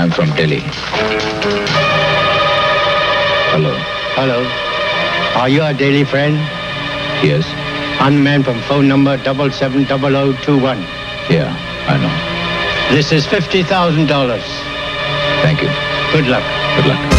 I'm from Delhi. Hello. Hello. Are you a daily friend? Yes. I'm man from phone number 770021. Yeah, I know. This is $50,000. Thank you. Good luck. Good luck.